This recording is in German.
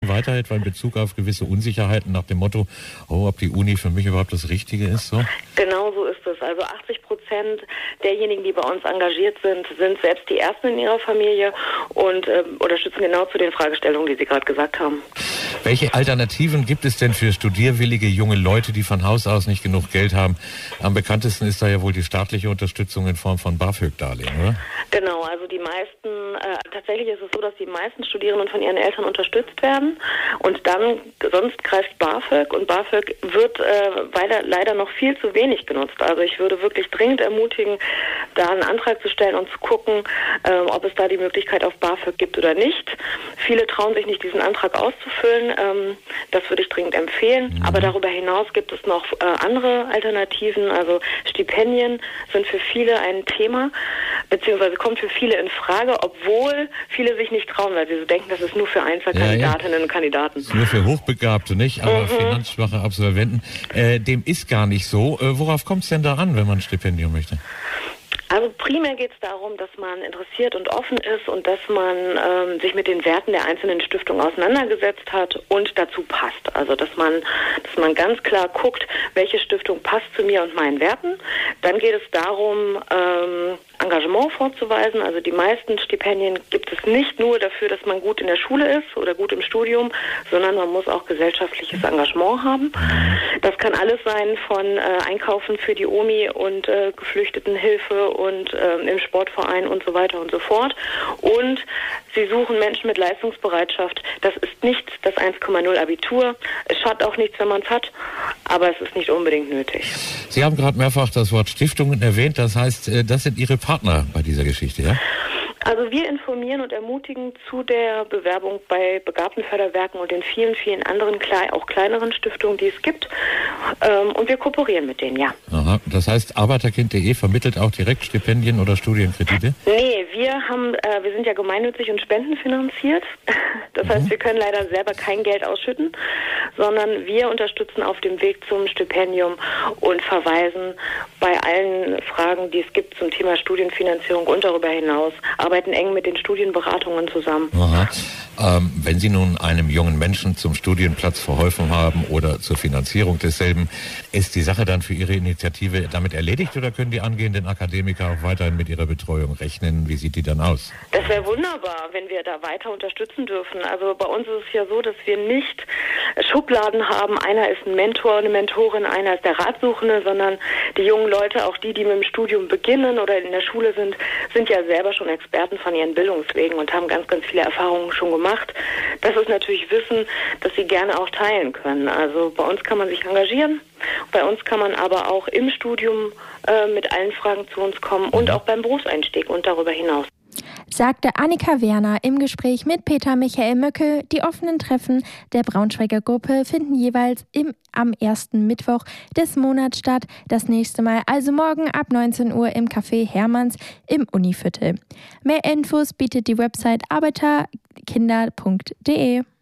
weiter etwa in Bezug auf gewisse Unsicherheiten nach dem Motto, ob die Uni für mich überhaupt das Richtige ist? So? Genau so ist es. Also 80% derjenigen, die bei uns engagiert sind, sind selbst die Ersten in ihrer Familie und unterstützen genau zu den Fragestellungen, die Sie gerade gesagt haben. Welche Alternativen gibt es denn für studierwillige junge Leute, die von Haus aus nicht genug Geld haben? Am bekanntesten ist da ja wohl die staatliche Unterstützung in Form von BAföG-Darlehen, oder? Genau, also die meisten, tatsächlich ist es so, dass die meisten Studierenden von ihren Eltern unterstützt werden und dann, sonst greift BAföG und BAföG wird leider noch viel zu wenig genutzt. Also ich würde wirklich dringend ermutigen, da einen Antrag zu stellen und zu gucken, ob es da die Möglichkeit auf BAföG gibt oder nicht. Viele trauen sich nicht, diesen Antrag auszufüllen. Das würde ich dringend empfehlen. Aber darüber hinaus gibt es noch andere Alternativen. Also Stipendien sind für viele ein Thema, beziehungsweise kommt für viele in Frage, obwohl viele sich nicht trauen, weil sie so denken, das ist nur für Einzelkandidatinnen und Kandidaten. Nur für Hochbegabte, nicht? Aber finanzschwache Absolventen. Dem ist gar nicht so. Worauf kommt es denn da an, wenn man ein Stipendium möchte? Also primär geht es darum, dass man interessiert und offen ist und dass man sich mit den Werten der einzelnen Stiftungen auseinandergesetzt hat und dazu passt. Also dass man ganz klar guckt, welche Stiftung passt zu mir und meinen Werten. Dann geht es darum, Engagement vorzuweisen. Also die meisten Stipendien gibt es nicht nur dafür, dass man gut in der Schule ist oder gut im Studium, sondern man muss auch gesellschaftliches Engagement haben. Das kann alles sein von Einkaufen für die Omi und Geflüchtetenhilfe und im Sportverein und so weiter und so fort. Und sie suchen Menschen mit Leistungsbereitschaft. Das ist nicht das 1,0 Abitur. Es schadet auch nichts, wenn man es hat, aber es ist nicht unbedingt nötig. Sie haben gerade mehrfach das Wort Stiftungen erwähnt. Das heißt, das sind Ihre Partner bei dieser Geschichte, ja? Also wir informieren und ermutigen zu der Bewerbung bei Begabtenförderwerken und den vielen, vielen anderen, auch kleineren Stiftungen, die es gibt. Und wir kooperieren mit denen, ja. Aha. Das heißt, Arbeiterkind.de vermittelt auch direkt Stipendien oder Studienkredite? Nee, wir sind ja gemeinnützig und spendenfinanziert. Das heißt, wir können leider selber kein Geld ausschütten, sondern wir unterstützen auf dem Weg zum Stipendium und verweisen bei allen Fragen, die es gibt zum Thema Studienfinanzierung und darüber hinaus, arbeiten eng mit den Studienberatungen zusammen. Aha. Wenn Sie nun einem jungen Menschen zum Studienplatz verholfen haben oder zur Finanzierung desselben, ist die Sache dann für Ihre Initiative damit erledigt oder können die angehenden Akademiker auch weiterhin mit ihrer Betreuung rechnen? Wie sieht die dann aus? Das wäre wunderbar, wenn wir da weiter unterstützen dürfen. Also bei uns ist es ja so, dass wir nicht Schubladen haben. Einer ist ein Mentor, eine Mentorin, einer ist der Ratsuchende, sondern die jungen Leute, auch die mit dem Studium beginnen oder in der Schule sind ja selber schon Experten von ihren Bildungswegen und haben ganz, ganz viele Erfahrungen schon gemacht. Das ist natürlich Wissen, das sie gerne auch teilen können. Also bei uns kann man sich engagieren, bei uns kann man aber auch im Studium mit allen Fragen zu uns kommen und auch beim Berufseinstieg und darüber hinaus. Sagte Annika Werner im Gespräch mit Peter Michael Möckel. Die offenen Treffen der Braunschweiger Gruppe finden jeweils am ersten Mittwoch des Monats statt. Das nächste Mal also morgen ab 19 Uhr im Café Hermanns im Univiertel. Mehr Infos bietet die Website arbeiterkinder.de.